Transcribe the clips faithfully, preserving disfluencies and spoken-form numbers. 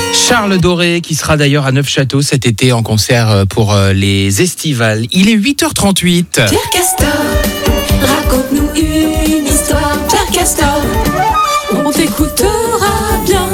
Charles Doré qui sera d'ailleurs à Neufchâteau cet été en concert pour les Estivales. Il est huit heures trente-huit. Pierre Castor, raconte-nous une histoire. Pierre Castor, on t'écoutera bien.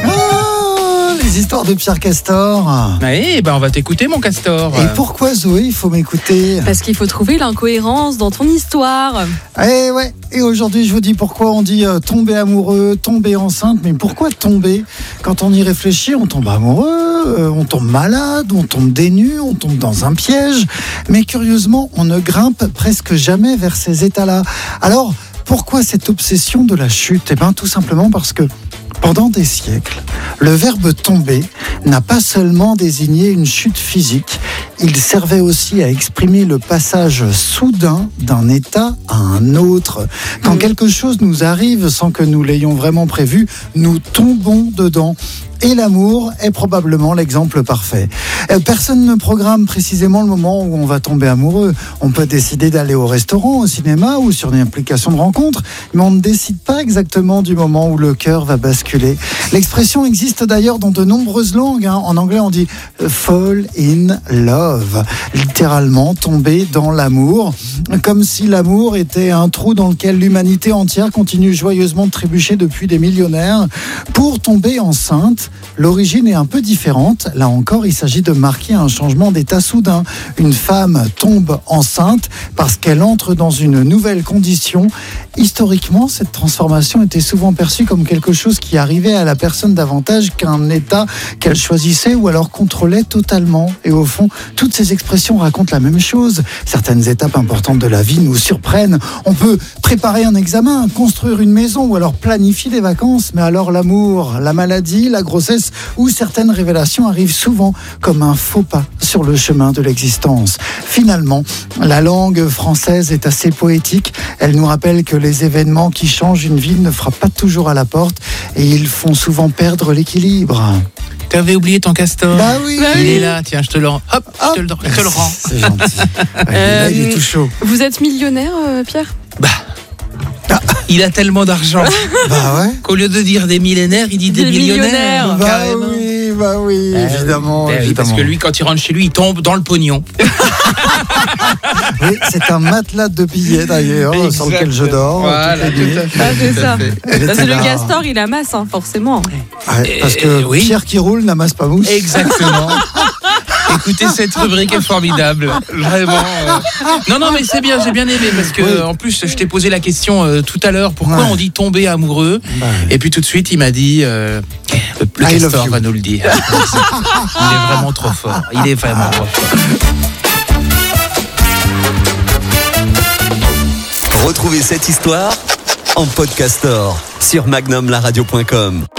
Les histoires de Pierre Castor. Eh ben on va t'écouter mon Castor. Et pourquoi Zoé, il faut m'écouter? Parce qu'il faut trouver l'incohérence dans ton histoire. Eh ouais, et aujourd'hui je vous dis pourquoi on dit euh, tomber amoureux, tomber enceinte. Mais pourquoi tomber? Quand on y réfléchit, on tombe amoureux, euh, on tombe malade, on tombe dénu, on tombe dans un piège. Mais curieusement, on ne grimpe presque jamais vers ces états-là. Alors, pourquoi cette obsession de la chute? Eh bien tout simplement parce que pendant des siècles, le verbe tomber n'a pas seulement désigné une chute physique, il servait aussi à exprimer le passage soudain d'un état à un autre. Quand quelque chose nous arrive sans que nous l'ayons vraiment prévu, nous tombons dedans. Et l'amour est probablement l'exemple parfait. Personne ne programme précisément le moment où on va tomber amoureux. On peut décider d'aller au restaurant, au cinéma ou sur une application de rencontre, mais on ne décide pas exactement du moment où le cœur va basculer. L'expression existe d'ailleurs dans de nombreuses langues. Hein. En anglais, on dit « fall in love », littéralement tomber dans l'amour, comme si l'amour était un trou dans lequel l'humanité entière continue joyeusement de trébucher depuis des millénaires. Pour tomber enceinte, l'origine est un peu différente. Là encore, il s'agit de marquer un changement d'état soudain. Une femme tombe enceinte parce qu'elle entre dans une nouvelle condition. Historiquement, cette transformation était souvent perçue comme quelque chose qui arrivait à la personne davantage qu'un état qu'elle choisissait ou alors contrôlait totalement. Et au fond, toutes ces expressions racontent la même chose. Certaines étapes importantes de la vie nous surprennent. On peut préparer un examen, construire une maison ou alors planifier des vacances. Mais alors l'amour, la maladie, la grossesse ou certaines révélations arrivent souvent comme un faux pas sur le chemin de l'existence. Finalement, la langue française est assez poétique. Elle nous rappelle que les événements qui changent une vie ne frappent pas toujours à la porte et ils font souvent perdre l'équilibre. T'avais oublié ton Castor? Bah oui. Il est là, tiens, je te le rends. Hop, Hop. je te le, je te le rends. C'est gentil. Ouais, Euh, là, il est tout chaud. Vous êtes millionnaire, euh, Pierre? Bah, il a tellement d'argent Bah ouais. qu'au lieu de dire des millénaires, il dit des, Des millionnaires. millionnaires. Bah carrément. oui, bah oui, Eh évidemment, oui, eh oui, évidemment. parce que lui, quand il rentre chez lui, il tombe dans le pognon. Oui, c'est un matelas de billets d'ailleurs sur lequel je dors. Voilà, toutes les nuits. tout à fait. Ah, c'est tout à ça. fait. Elle Bah, était c'est le là. Castor, il amasse, hein, forcément. Ouais, parce que Eh, oui. Pierre qui roule n'amasse pas mousse. Exactement. Écoutez, cette rubrique est formidable. Vraiment. euh. Non, non, mais c'est bien, j'ai bien aimé parce que, Oui. en plus, je t'ai posé la question euh, tout à l'heure pourquoi Ouais. on dit tomber amoureux. Bah, Et puis tout de suite, il m'a dit euh, le, le I love Castor you. va nous le dire. Il est vraiment trop fort. Il est vraiment trop fort. Retrouvez cette histoire en podcastor sur magnum la radio point com.